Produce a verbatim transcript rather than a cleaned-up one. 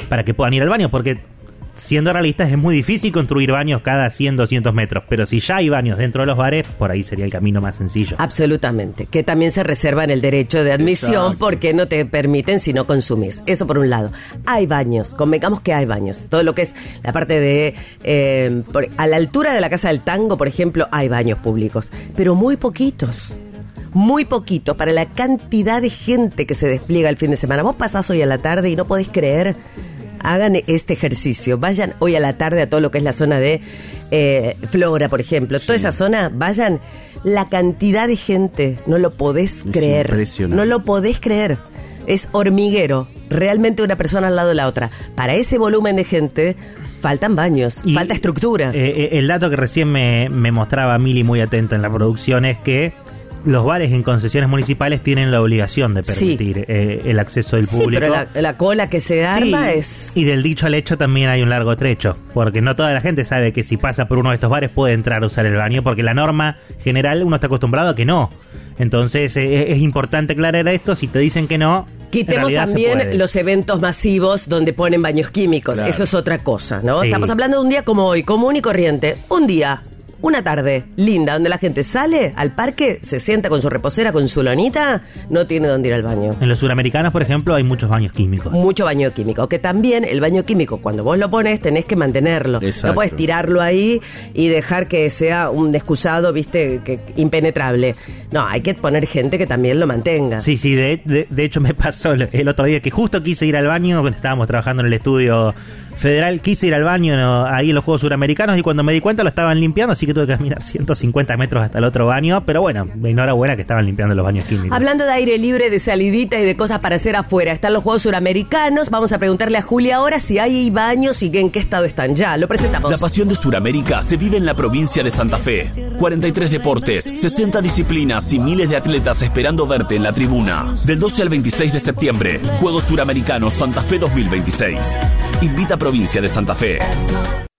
para que puedan ir al baño, porque siendo realistas es muy difícil construir baños cada cien, doscientos metros, pero si ya hay baños dentro de los bares, por ahí sería el camino más sencillo. Absolutamente, que también se reservan el derecho de admisión. Exacto. Porque no te permiten si no consumís. Eso por un lado. Hay baños, convengamos que hay baños. Todo lo que es la parte de... Eh, por, a la altura de la Casa del Tango, por ejemplo, hay baños públicos, pero muy poquitos. Muy poquito para la cantidad de gente que se despliega el fin de semana. Vos pasás hoy a la tarde y no podés creer... Hagan este ejercicio, vayan hoy a la tarde a todo lo que es la zona de eh, Flora, por ejemplo. Sí. Toda esa zona, vayan, la cantidad de gente, no lo podés es creer. Impresionante. No lo podés creer. Es hormiguero, realmente una persona al lado de la otra. Para ese volumen de gente, faltan baños, y falta estructura. Eh, el dato que recién me, me mostraba Mili muy atenta en la producción es que los bares en concesiones municipales tienen la obligación de permitir sí. eh, el acceso del público. Sí, pero la, la cola que se arma sí. es... Y del dicho al hecho también hay un largo trecho, porque no toda la gente sabe que si pasa por uno de estos bares puede entrar a usar el baño, porque la norma general uno está acostumbrado a que no. Entonces eh, es importante aclarar esto. Si te dicen que no, quitemos también los eventos masivos donde ponen baños químicos. Claro. Eso es otra cosa, ¿no? Sí. Estamos hablando de un día como hoy, común y corriente. Un día... Una tarde linda, donde la gente sale al parque, se sienta con su reposera, con su lonita, no tiene dónde ir al baño. En los suramericanos, por ejemplo, hay muchos baños químicos. Mucho baño químico, que también el baño químico, cuando vos lo pones, tenés que mantenerlo. Exacto. No puedes tirarlo ahí y dejar que sea un excusado, viste, que impenetrable. No, hay que poner gente que también lo mantenga. Sí, sí, de, de, de hecho me pasó el, el otro día que justo quise ir al baño, cuando estábamos trabajando en el estudio federal, quise ir al baño, ¿no?, ahí en los Juegos Suramericanos, y cuando me di cuenta lo estaban limpiando, así que tuve que caminar ciento cincuenta metros hasta el otro baño, pero bueno, enhorabuena que estaban limpiando los baños químicos. Hablando de aire libre, de salidita y de cosas para hacer afuera, están los Juegos Suramericanos, vamos a preguntarle a Julia ahora si hay baños y en qué estado están. Ya, lo presentamos. La pasión de Suramérica se vive en la provincia de Santa Fe. cuarenta y tres deportes, sesenta disciplinas y miles de atletas esperando verte en la tribuna. Del doce al veintiséis de septiembre, Juegos Suramericanos Santa Fe dos mil veintiséis. Invita a Provincia de Santa Fe.